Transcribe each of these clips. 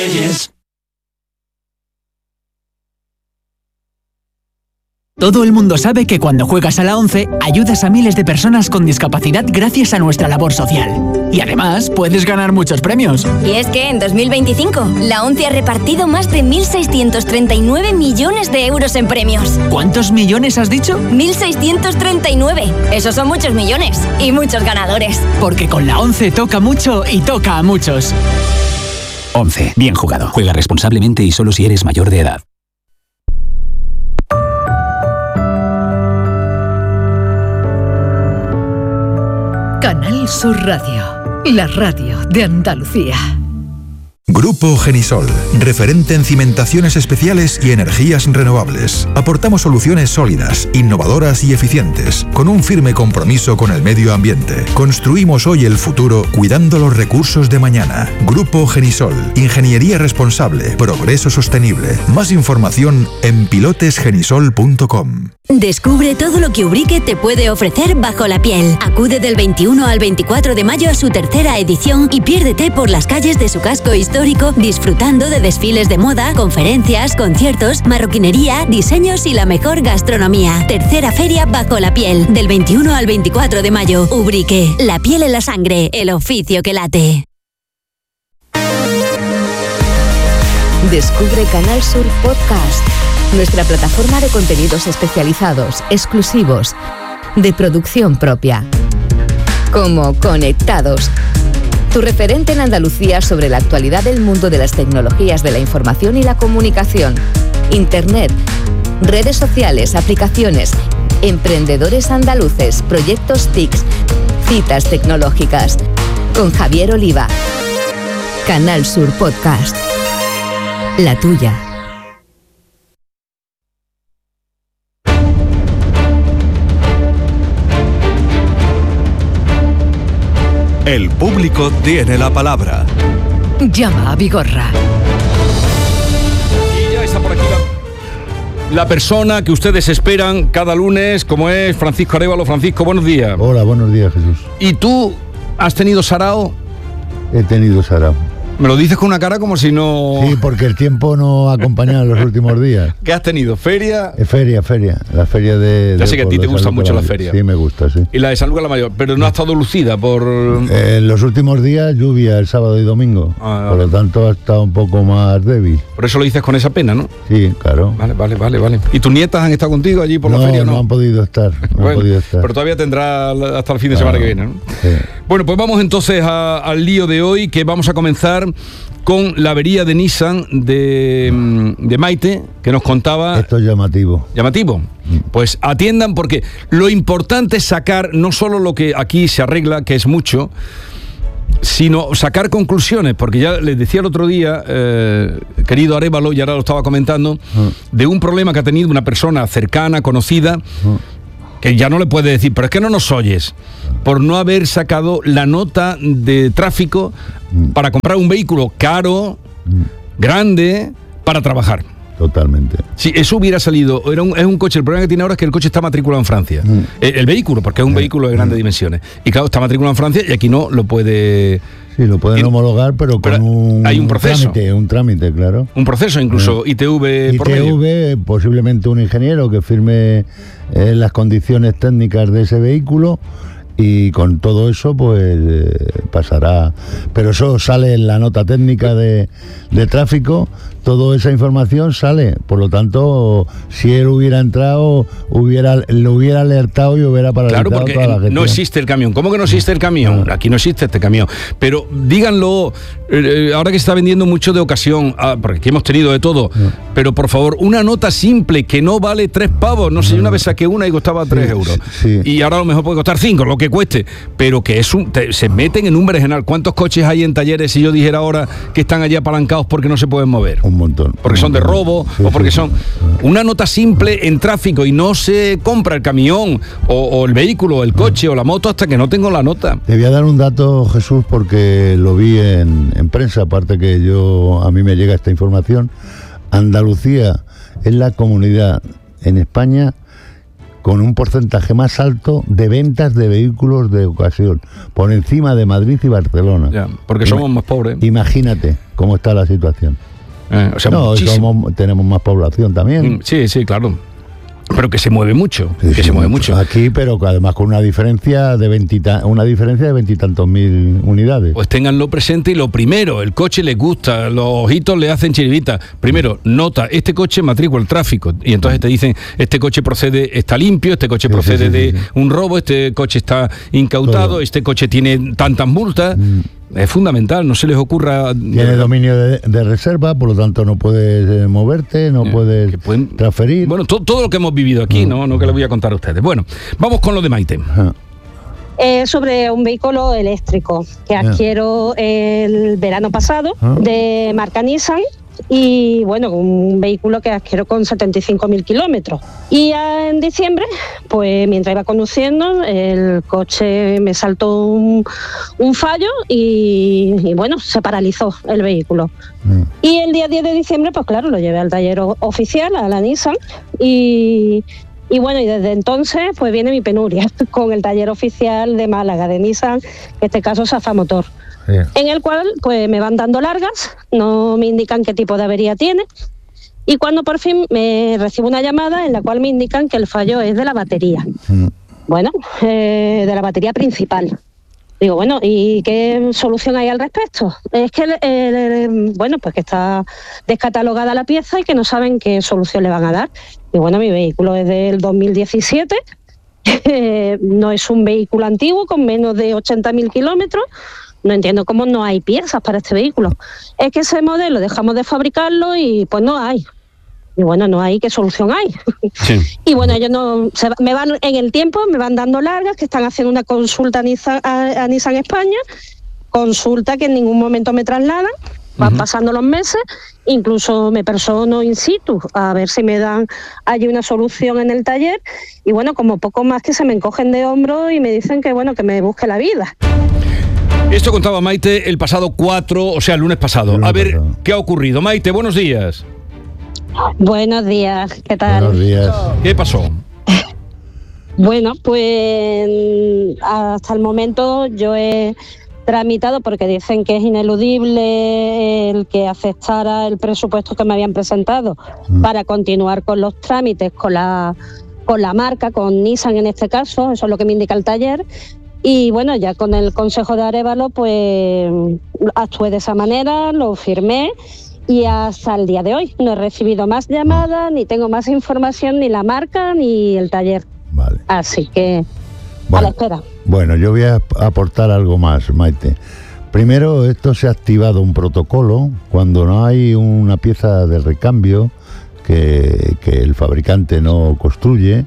Todo el mundo sabe que cuando juegas a la 11 ayudas a miles de personas con discapacidad gracias a nuestra labor social. Y además puedes ganar muchos premios. Y es que en 2025 la 11 ha repartido más de 1.639 millones de euros en premios. ¿Cuántos millones has dicho? 1.639. Esos son muchos millones y muchos ganadores. Porque con la 11 toca mucho y toca a muchos. 11. Bien jugado. Juega responsablemente y solo si eres mayor de edad. Canal Sur Radio, la radio de Andalucía. Grupo Genisol, referente en cimentaciones especiales y energías renovables. Aportamos soluciones sólidas, innovadoras y eficientes, con un firme compromiso con el medio ambiente. Construimos hoy el futuro cuidando los recursos de mañana. Grupo Genisol, ingeniería responsable, progreso sostenible. Más información en pilotesgenisol.com. Descubre todo lo que Ubrique te puede ofrecer bajo la piel. Acude del 21 al 24 de mayo a su tercera edición y piérdete por las calles de su casco histórico disfrutando de desfiles de moda, conferencias, conciertos, marroquinería, diseños y la mejor gastronomía. Tercera feria bajo la piel, del 21 al 24 de mayo. Ubrique, la piel en la sangre, el oficio que late. Descubre Canal Sur Podcast, nuestra plataforma de contenidos especializados, exclusivos, de producción propia. Como Conectados, tu referente en Andalucía sobre la actualidad del mundo de las tecnologías de la información y la comunicación, Internet, redes sociales, aplicaciones, emprendedores andaluces, proyectos TICs, citas tecnológicas. Con Javier Oliva. Canal Sur Podcast. La tuya. El público tiene la palabra. Llama a Vigorra. Y ya está por aquí la persona que ustedes esperan cada lunes, como es Francisco Arévalo. Francisco, buenos días. Hola, buenos días, Jesús. ¿Y tú has tenido sarao? He tenido sarao. Me lo dices con una cara como si no... Sí, porque el tiempo no ha acompañado en los últimos días. ¿Qué has tenido? ¿Feria? Feria. La feria de... Ya sé que a ti te gusta mucho la feria. Sí, me gusta, sí. Y la de San Lucas la Mayor, pero no ha estado lucida por... En los últimos días, lluvia el sábado y domingo. Por lo tanto, ha estado un poco más débil. Por eso lo dices con esa pena, ¿no? Sí, claro. Vale. ¿Y tus nietas han estado contigo allí por la feria, no? No han podido estar. Pero todavía tendrá hasta el fin de semana que viene, ¿no? Sí. Bueno, pues vamos entonces al lío de hoy, que vamos a comenzar con la avería de Nissan de Maite, que nos contaba... Esto es llamativo. ¿Llamativo? Pues atiendan, porque lo importante es sacar no solo lo que aquí se arregla, que es mucho, sino sacar conclusiones, porque ya les decía el otro día, querido Arévalo, y ahora lo estaba comentando, de un problema que ha tenido una persona cercana, conocida, que ya no le puede decir, pero es que no nos oyes, por no haber sacado la nota de tráfico para comprar un vehículo caro, grande, para trabajar. Totalmente. Si eso hubiera salido, es un coche, el problema que tiene ahora es que el coche está matriculado en Francia. El vehículo, porque es un vehículo de grandes dimensiones. Y claro, está matriculado en Francia y aquí no lo puede... Sí, lo pueden homologar, pero con hay un proceso. Un trámite, claro. Un proceso, incluso ITV por medio. ITV, posiblemente un ingeniero que firme las condiciones técnicas de ese vehículo, y con todo eso pues pasará, pero eso sale en la nota técnica de tráfico, toda esa información sale, por lo tanto si él hubiera entrado lo hubiera alertado y hubiera paralizado. Claro, porque toda la gestión. No existe el camión. ¿Cómo que no existe el camión? Aquí no existe este camión, pero díganlo, ahora que se está vendiendo mucho de ocasión, porque aquí hemos tenido de todo, pero por favor, una nota simple que no vale 3 pavos, no sé, yo una vez saqué una y costaba 3 euros, y ahora a lo mejor puede costar 5, lo que cueste, pero que se meten en un berenjenal. ¿Cuántos coches hay en talleres, si yo dijera ahora, que están allí apalancados porque no se pueden mover? Un montón. Porque son de robo, o porque son... Una nota simple en tráfico, y no se compra el camión, o el vehículo, o el coche, o la moto, hasta que no tengo la nota. Te voy a dar un dato, Jesús, porque lo vi en prensa, aparte que a mí me llega esta información. Andalucía es la comunidad en España con un porcentaje más alto de ventas de vehículos de ocasión, por encima de Madrid y Barcelona. Ya, porque somos más pobres. Imagínate cómo está la situación. O sea, tenemos más población también. Sí, claro. Pero que se mueve mucho, mucho. Aquí, pero además con una diferencia de 20 y tantos mil unidades. Pues ténganlo presente y lo primero, el coche les gusta, los ojitos le hacen chiribita. Primero, nota, este coche matrícula el tráfico. Y entonces te dicen, este coche está limpio, este coche procede de un robo, este coche está incautado, todo. Este coche tiene tantas multas. Es fundamental, no se les ocurra... Tiene dominio de reserva, por lo tanto no puedes moverte, no puedes transferir. Bueno, todo lo que hemos vivido aquí, no que les voy a contar a ustedes. Bueno, vamos con lo de Maite. Sobre un vehículo eléctrico que adquiero el verano pasado de marca Nissan. Y bueno, un vehículo que adquiero con 75.000 kilómetros. Y en diciembre, pues mientras iba conduciendo, el coche me saltó un fallo y bueno, se paralizó el vehículo. Y el día 10 de diciembre, pues claro, lo llevé al taller oficial, a la Nissan, y bueno, y desde entonces pues viene mi penuria con el taller oficial de Málaga, de Nissan, en este caso Safa Motor. Sí. En el cual pues me van dando largas, no me indican qué tipo de avería tiene, y cuando por fin me recibo una llamada en la cual me indican que el fallo es de la batería. Bueno, de la batería principal. Digo, bueno, ¿y qué solución hay al respecto? Es que, bueno, pues que está descatalogada la pieza y que no saben qué solución le van a dar. Y bueno, mi vehículo es del 2017, no es un vehículo antiguo con menos de 80.000 kilómetros. No entiendo cómo no hay piezas para este vehículo. Es que ese modelo dejamos de fabricarlo y pues no hay. Y bueno, no hay, ¿qué solución hay? Sí. Y bueno, ellos me van en el tiempo, me van dando largas, que están haciendo una consulta a Nissan España, consulta que en ningún momento me trasladan, van pasando los meses, incluso me persono in situ a ver si me dan allí una solución en el taller, y bueno, como poco más que se me encogen de hombros y me dicen que bueno, que me busque la vida. Esto contaba Maite el pasado 4, o sea, el lunes pasado. A ver, ¿qué ha ocurrido? Maite, buenos días. Buenos días, ¿qué tal? Buenos días. ¿Qué pasó? Bueno, pues hasta el momento yo he tramitado, porque dicen que es ineludible el que aceptara el presupuesto que me habían presentado para continuar con los trámites con la marca, con Nissan en este caso, eso es lo que me indica el taller. Y bueno, ya con el Consejo de Arévalo, pues actué de esa manera, lo firmé y hasta el día de hoy no he recibido más llamadas, ni tengo más información, ni la marca, ni el taller. Vale. Así que bueno, a la espera. Bueno, yo voy a aportar algo más, Maite. Primero, esto se ha activado un protocolo cuando no hay una pieza de recambio que el fabricante no construye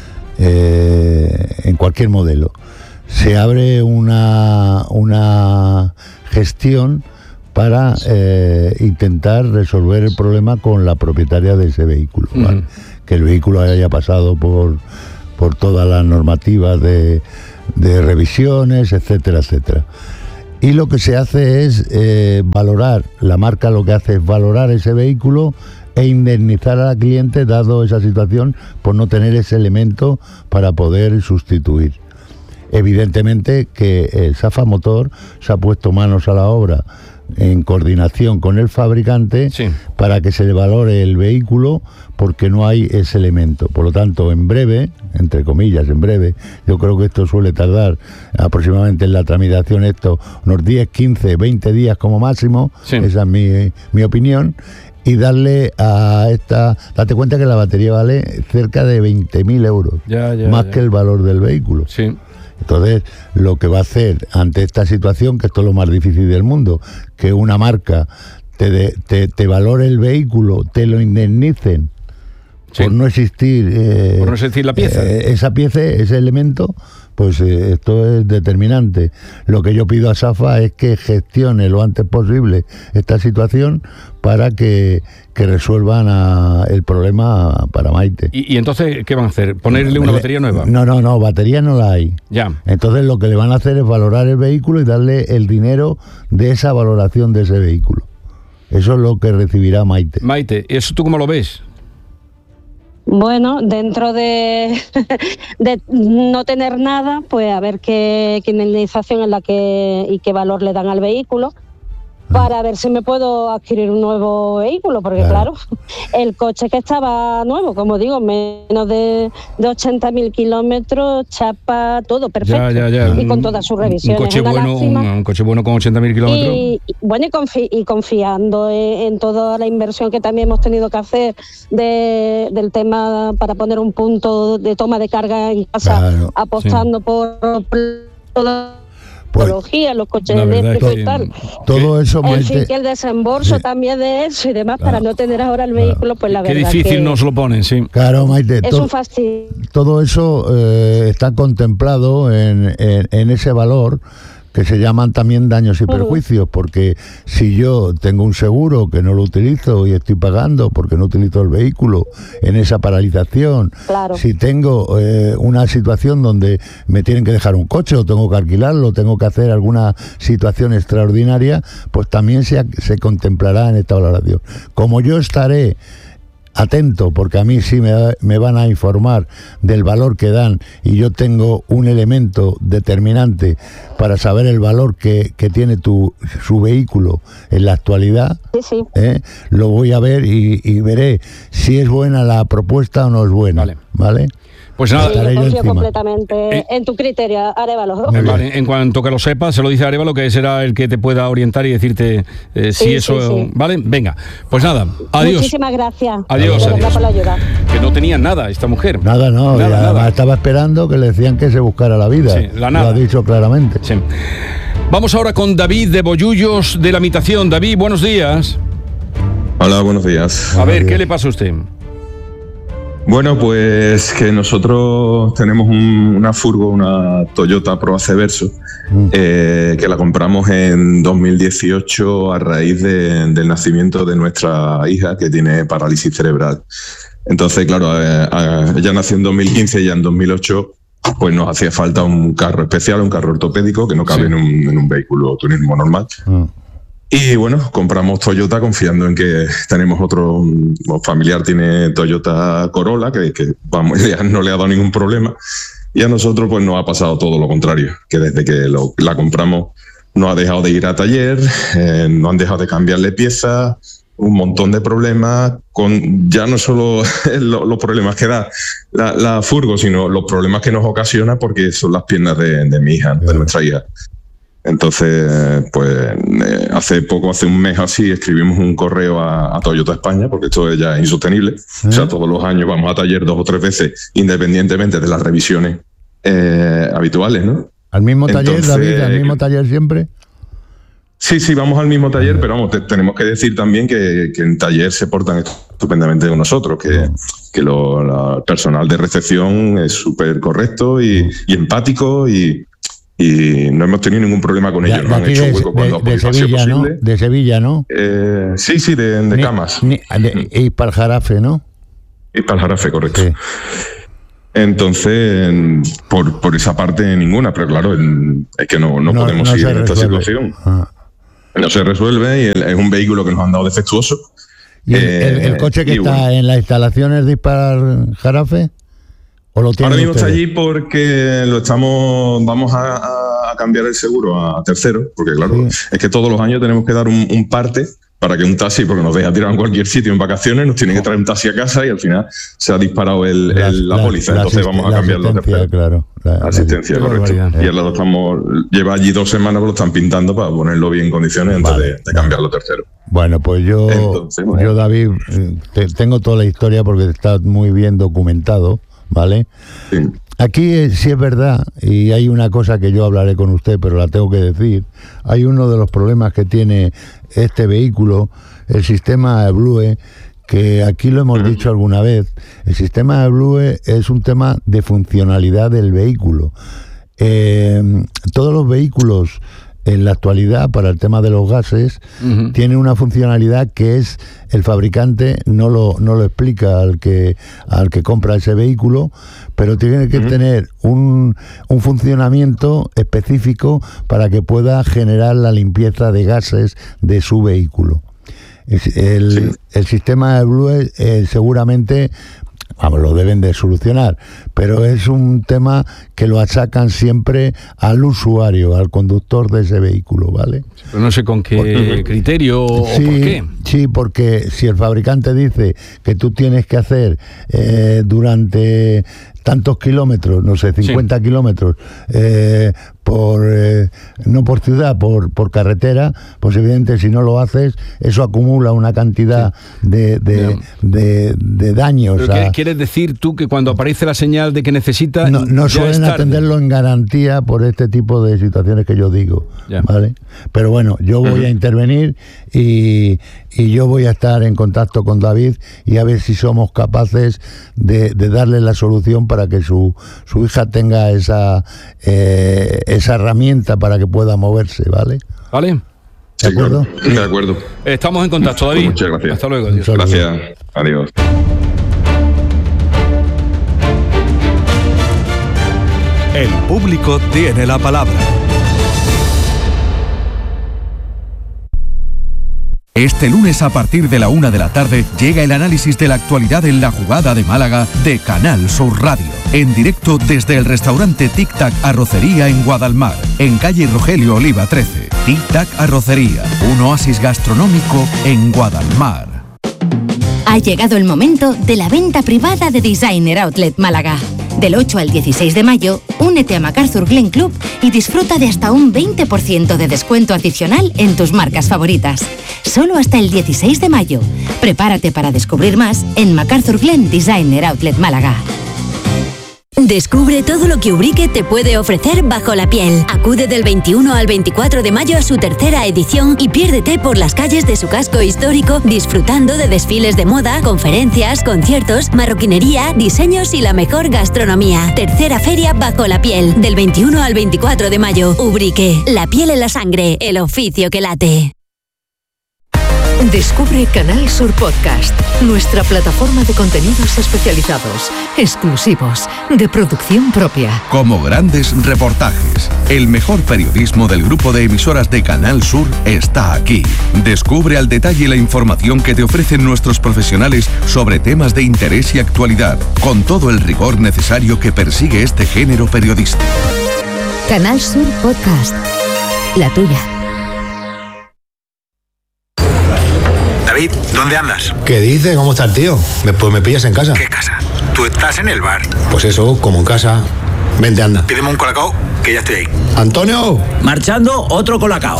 en cualquier modelo. Se abre una gestión para intentar resolver el problema con la propietaria de ese vehículo, ¿vale? Que el vehículo haya pasado por todas las normativas de revisiones, etcétera, etcétera. Y lo que se hace es valorar, la marca lo que hace es valorar ese vehículo e indemnizar a la cliente dado esa situación por no tener ese elemento para poder sustituir. Evidentemente que el Safa Motor se ha puesto manos a la obra en coordinación con el fabricante para que se le valore el vehículo porque no hay ese elemento. Por lo tanto, en breve, entre comillas, en breve, yo creo que esto suele tardar aproximadamente en la tramitación unos 10, 15, 20 días como máximo, esa es mi opinión, y darle a esta... Date cuenta que la batería vale cerca de 20.000 euros, más que el valor del vehículo. Sí. Entonces, lo que va a hacer ante esta situación, que esto es lo más difícil del mundo, que una marca te valore el vehículo, te lo indemnicen por no existir... por no existir la pieza. Esa pieza, ese elemento, pues esto es determinante. Lo que yo pido a Safa es que gestione lo antes posible esta situación para que resuelvan el problema para Maite. ¿Y entonces qué van a hacer? ¿Ponerle una batería nueva? No, batería no la hay. Ya. Entonces lo que le van a hacer es valorar el vehículo y darle el dinero de esa valoración de ese vehículo. Eso es lo que recibirá Maite. Maite, ¿eso tú cómo lo ves? Bueno, dentro de no tener nada, pues a ver qué indemnización es y qué valor le dan al vehículo, para ver si me puedo adquirir un nuevo vehículo, porque claro, el coche que estaba nuevo, como digo, menos de 80.000 kilómetros, chapa, todo perfecto, ya. Y con todas sus revisiones. Un coche bueno con 80.000 kilómetros. Y confiando en toda la inversión que también hemos tenido que hacer del tema para poner un punto de toma de carga en casa, apostando por todo. Los coches eléctricos y tal. Todo eso, en fin, que el desembolso también de eso y demás, para no tener ahora el vehículo, pues la verdad. Qué difícil nos lo ponen, sí. Claro, Maite. Es un fastidio. Todo eso está contemplado en ese valor que se llaman también daños y perjuicios, porque si yo tengo un seguro que no lo utilizo y estoy pagando porque no utilizo el vehículo en esa paralización, si tengo una situación donde me tienen que dejar un coche o tengo que alquilarlo, tengo que hacer alguna situación extraordinaria, pues también se contemplará en esta valoración. Como yo estaré atento, porque a mí sí me van a informar del valor que dan y yo tengo un elemento determinante para saber el valor que tiene su vehículo en la actualidad, lo voy a ver y veré si es buena la propuesta o no es buena, ¿vale? Pues nada, yo confío completamente en tu criterio, Arévalo. Vale, en cuanto que lo sepas, se lo dice Arévalo, que será el que te pueda orientar y decirte si eso... ¿Vale? Venga, pues nada, adiós. Muchísimas gracias. Adiós. Por la ayuda. Que no tenía nada esta mujer. Nada. Estaba esperando que le decían que se buscara la vida. Sí, la nada. Lo ha dicho claramente. Sí. Vamos ahora con David de Bollullos de la Mitación. David, buenos días. Hola, buenos días. A ver, ¿qué le pasa a usted? Bueno, pues que nosotros tenemos una furgo, una Toyota Proace Verso, que la compramos en 2018 a raíz del nacimiento de nuestra hija, que tiene parálisis cerebral. Entonces, claro, ella nació en 2015 y ya en 2008 pues nos hacía falta un carro especial, un carro ortopédico que no cabe en un vehículo turismo normal. Y bueno, compramos Toyota confiando en que tenemos otro familiar, tiene Toyota Corolla, que vamos, ya no le ha dado ningún problema. Y a nosotros pues nos ha pasado todo lo contrario, que desde que la compramos no ha dejado de ir a taller, no han dejado de cambiarle piezas, un montón de problemas, con ya no solo los problemas que da la furgo, sino los problemas que nos ocasiona porque son las piernas de mi hija, de nuestra hija. Entonces, pues hace un mes así, escribimos un correo a Toyota España, porque esto ya es insostenible. O sea, todos los años vamos a taller 2 o 3 veces, independientemente de las revisiones habituales, ¿no? ¿Al mismo taller, David? ¿Al mismo taller siempre? Sí, vamos al mismo taller, pero vamos, tenemos que decir también que en taller se portan estupendamente con nosotros, que el personal de recepción es súper correcto y empático y no hemos tenido ningún problema con ellos. Nos han hecho hueco cuando ha sido posible. ¿No? De Sevilla, ¿no? Sí, de Camas. Y para el Jarafe, ¿no? Y para el Jarafe, correcto. Sí. Entonces, por esa parte ninguna, pero claro, es que no podemos seguir en esta situación. No se resuelve y es un vehículo que nos han dado defectuoso. ¿Y el coche que está en las instalaciones de Hispar Jarafe? Ahora mismo está allí porque vamos a cambiar el seguro a tercero, porque claro, es que todos los años tenemos que dar un parte para que un taxi, porque nos deja tirar en cualquier sitio en vacaciones, nos tiene que traer un taxi a casa y al final se ha disparado la póliza, entonces vamos a cambiarlo a tercero. Claro, asistencia, correcto. Y ahora lleva allí 2 semanas, pero lo están pintando para ponerlo bien en condiciones antes de cambiarlo a tercero. Bueno, pues yo David, tengo toda la historia porque está muy bien documentado, ¿vale? Sí. Aquí sí es verdad, y hay una cosa que yo hablaré con usted, pero la tengo que decir. Hay uno de los problemas que tiene este vehículo, el sistema Blue, que aquí lo hemos dicho alguna vez. El sistema Blue es un tema de funcionalidad del vehículo. Todos los vehículos en la actualidad, para el tema de los gases, tiene una funcionalidad que es el fabricante no lo explica al que compra ese vehículo, pero tiene que tener un funcionamiento específico para que pueda generar la limpieza de gases de su vehículo. El sistema de Blue seguramente Vamos, lo deben de solucionar, pero es un tema que lo achacan siempre al usuario, al conductor de ese vehículo, ¿vale? Pero no sé con qué criterio o por qué. Sí, porque si el fabricante dice que tú tienes que hacer durante tantos kilómetros, no sé, 50 kilómetros, no por ciudad, por carretera, pues evidente si no lo haces, eso acumula una cantidad de daños. ¿Pero quieres decir tú que cuando aparece la señal de que necesita... No suelen atenderlo en garantía por este tipo de situaciones que yo digo, ¿vale? Pero bueno, yo voy a intervenir y yo voy a estar en contacto con David y a ver si somos capaces de darle la solución para que su hija tenga esa herramienta para que pueda moverse, ¿vale? ¿Vale? ¿De acuerdo? De acuerdo. Estamos en contacto, David. Muchas gracias. Hasta luego. Adiós. Gracias. Adiós. El público tiene la palabra. Este lunes a partir de la 1 de la tarde llega el análisis de la actualidad en La Jugada de Málaga de Canal Sur Radio. En directo desde el restaurante Tic Tac Arrocería en Guadalmar, en calle Rogelio Oliva 13. Tic Tac Arrocería, un oasis gastronómico en Guadalmar. Ha llegado el momento de la venta privada de Designer Outlet Málaga. Del 8 al 16 de mayo, únete a MacArthur Glen Club y disfruta de hasta un 20% de descuento adicional en tus marcas favoritas. Solo hasta el 16 de mayo. Prepárate para descubrir más en MacArthur Glen Designer Outlet Málaga. Descubre todo lo que Ubrique te puede ofrecer bajo la piel. Acude del 21 al 24 de mayo a su tercera edición y piérdete por las calles de su casco histórico disfrutando de desfiles de moda, conferencias, conciertos, marroquinería, diseños y la mejor gastronomía. Tercera feria bajo la piel, del 21 al 24 de mayo. Ubrique, la piel en la sangre, el oficio que late. Descubre Canal Sur Podcast, nuestra plataforma de contenidos especializados, exclusivos, de producción propia. Como grandes reportajes, el mejor periodismo del grupo de emisoras de Canal Sur está aquí. Descubre al detalle la información que te ofrecen nuestros profesionales sobre temas de interés y actualidad, con todo el rigor necesario que persigue este género periodístico. Canal Sur Podcast, la tuya. David, ¿dónde andas? ¿Qué dices? ¿Cómo está el tío? Pues me pillas en casa. ¿Qué casa? Tú estás en el bar. Pues eso, como en casa. Vente, anda. Pídeme un colacao, que ya estoy ahí. ¡Antonio! Marchando, otro colacao.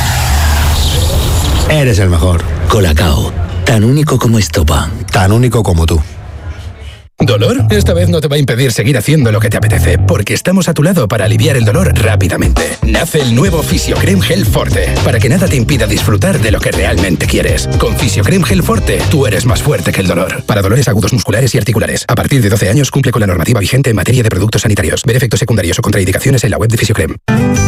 Eres el mejor. Colacao, tan único como estopa. Tan único como tú. ¿Dolor? Esta vez no te va a impedir seguir haciendo lo que te apetece, porque estamos a tu lado para aliviar el dolor rápidamente. Nace el nuevo Fisiocrem Gel Forte, para que nada te impida disfrutar de lo que realmente quieres. Con Fisiocrem Gel Forte, tú eres más fuerte que el dolor. Para dolores agudos musculares y articulares. A partir de 12 años cumple con la normativa vigente en materia de productos sanitarios. Ver efectos secundarios o contraindicaciones en la web de Fisiocrem.